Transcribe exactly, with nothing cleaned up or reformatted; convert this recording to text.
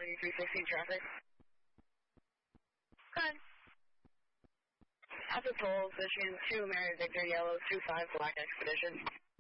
three sixty traffic. Good. Alpha Pole, Michigan two, Mary Victor, Yellow two five, Black Expedition.